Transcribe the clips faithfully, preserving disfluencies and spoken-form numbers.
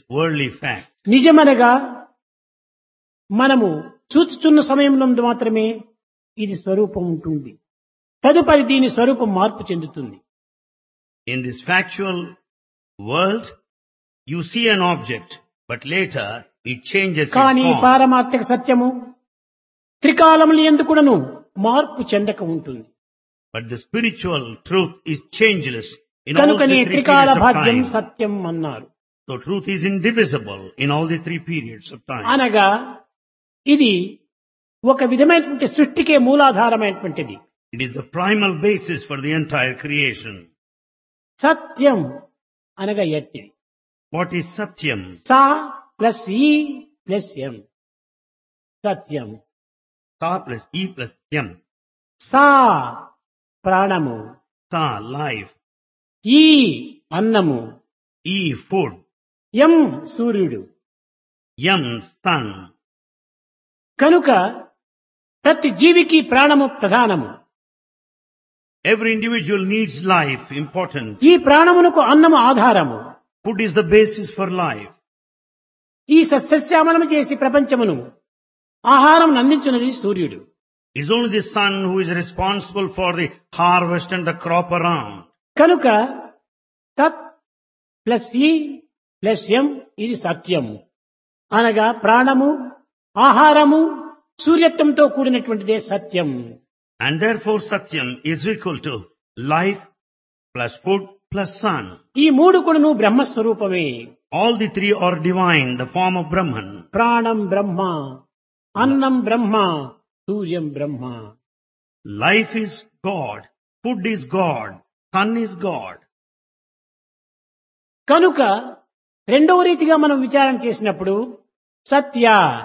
worldly fact. నిజమనగా మనము చూచుచున్న సమయంలో మాత్రమే ఇది స్వరూపం ఉంటుంది. తదుపరి దీని స్వరూపం మార్పు చెందుతుంది. In this factual world, you see an object, but later it changes its కానీ form. పారమార్థిక సత్యము త్రికాలములు ఎందుకును మార్పు చెందక ఉంటుంది. But the spiritual truth is changeless in all కనుకనే the three త్రికాల periods of భాగ్యం time. సత్యం అన్నారు. So truth is indivisible in all the three periods of time. అనగా ఇది ఒక విధమైనటువంటి సృష్టికే మూలాధారమైనటువంటిది. It is the primal basis for the entire creation. సత్యం అనగా ఎట్టి What is Satyam? Saw plus ఈ ప్లస్ ఎం సత్యం. Sa plus E plus Yam. సా ప్రాణము, Sa, life. ఈ అన్నము, E, food. ఎం సూర్యుడు. Yam, sun. కనుక ప్రతి జీవికి ప్రాణము ప్రధానము. Every individual needs life, important. ఈ ప్రాణమునకు అన్నము ఆధారము. Food is the basis for life. ఈ సస్యశ్యామలము చేసి ప్రపంచమును ఆహారం అందించున్నది సూర్యుడు. It's only the sun who is responsible for the harvest and the crop around. కనుక తత్ ప్లస్ ఈ ప్లస్ ఎం ఇది సత్యము అనగా ప్రాణము, ఆహారము, సూర్యత్వంతో కూడినటువంటిదే సత్యం. And therefore Satyam is equal to life plus food plus sun. ఈ మూడు కూడాను బ్రహ్మస్వరూపమే. All the three are divine, the form of Brahman. ప్రాణం బ్రహ్మ, అన్నం బ్రహ్మ, సూర్యం బ్రహ్మ. Life is God, food is God, sun is God. కనుక రెండవ రీతిగా మనం విచారణ చేసినప్పుడు సత్య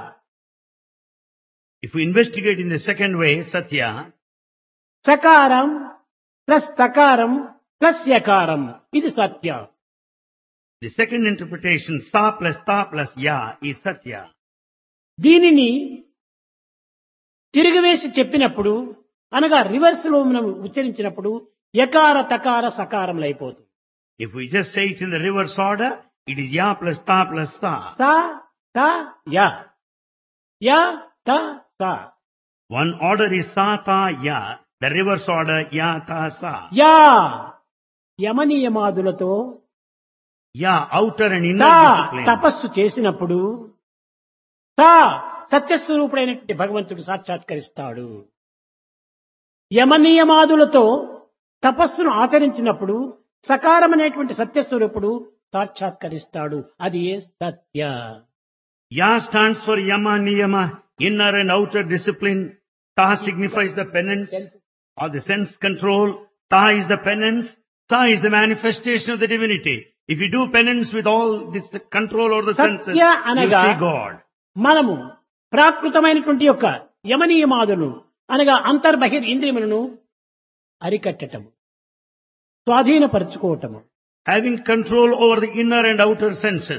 If we investigate in the second way, Satya, సకారం plus తకారం plus యకారం ఇది సత్య. the second interpretation, Sa plus Ta plus Ya is Satya. దీనిని తిరిగివేసి చెప్పినప్పుడు అనగా రివర్స్ లో మనం ఉచ్చరించినప్పుడు యకార తకార సకారములు అయిపోతుంది. If we just say it in the reverse order, it is Ya plus Ta plus Sa. సా త yeah yeah త సా. One order is Sa Ta Ya, the reverse order Ya Ta Sa. Yeah యమనియమాదులతో Ya, outer and తా inner discipline. తపస్సు చేసినప్పుడు తా సత్యస్వరూపుడైనటువంటి భగవంతుడు సాక్షాత్కరిస్తాడు. యమనియమాదులతో తపస్సును ఆచరించినప్పుడు సకారమనేటువంటి సత్యస్వరూపుడు సాక్షాత్కరిస్తాడు. అది ఏ సత్య. Ya stands for Yama, Niyama, inner and outer discipline. Ta signifies the penance or the sense control. Ta is the penance. Sa is the manifestation of the divinity. If you do penance with all this control over the senses, Satya you అనగా see God. మనము ప్రాకృతమైనటువంటి యొక్క యమనియమాదులు అనగా అంతర్బహిర్ ఇంద్రియములను అరికట్టటము, స్వాధీనపరచుకోవటము. Having control over the inner and outer senses.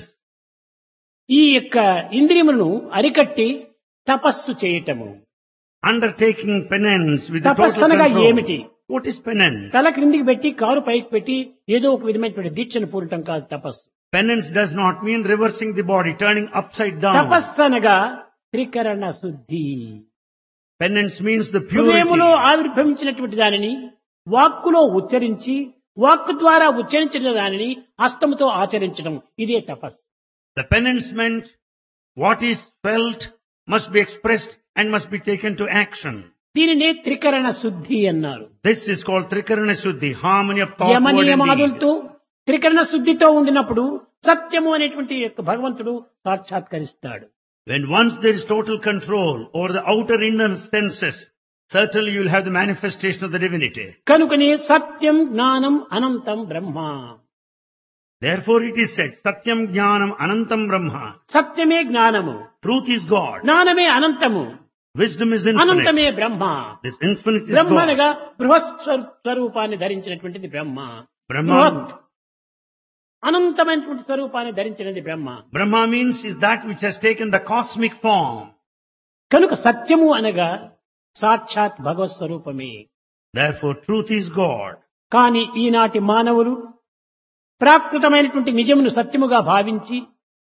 ఈ యొక్క ఇంద్రియములను అరికట్టి తపస్సు చేయటము. Undertaking penance with the తపస్సు total అనగా control. ఏమిటి? What is penance? తల క్రిందికి పెట్టి కారు పైకి పెట్టి ఏదో ఒక విధమైనటువంటి దీక్షను పూరటం కాదు తపస్సు. Penance does not mean reversing the body, turning upside down. తపస్సు అనగా త్రికరణ శుద్ధి. Penance means the హృదయములో purity. ఆవిర్భవించినటువంటి దానిని వాక్కులో ఉచ్చరించి, వాక్కు ద్వారా ఉచ్చరించిన దానిని హస్తముతో ఆచరించడం ఇదే తపస్సు. The penance meant what is felt must be expressed and must be taken to action. దీనినే త్రికరణ శుద్ధి అన్నారు. This is called Trikarana Shuddhi, harmony of thought, word and యమనియమాదులతో deed. త్రికరణ శుద్ధితో ఉండినప్పుడు సత్యము అనేటువంటి యొక్క భగవంతుడు సాక్షాత్కరిస్తాడు. When once there is total control over the outer inner senses, certainly you will have the manifestation of the divinity. కనుకనే సత్యం జ్ఞానం అనంతం బ్రహ్మ. Therefore it is said, Satyam Jnanam Anantam Brahma. సత్యమే జ్ఞానము, Truth is God. జ్ఞానమే అనంతము, Wisdom is infinite. అనంతమే Brahma. This infinite is Brahma God. అనగా బృహత్ స్వరూ- స్వరూపాన్ని ధరించినటువంటిది బ్రహ్మ. Brahma, బృహత్ అనంతమైనటువంటి స్వరూపాన్ని ధరించినది బ్రహ్మ. Brahma means is that which has taken the cosmic form. కనుక సత్యము అనగా సాక్షాత్ భగవత్ స్వరూపమే. Therefore truth is God. కానీ ఈనాటి మానవులు ప్రాకృతమైనటువంటి నిజమును సత్యముగా భావించి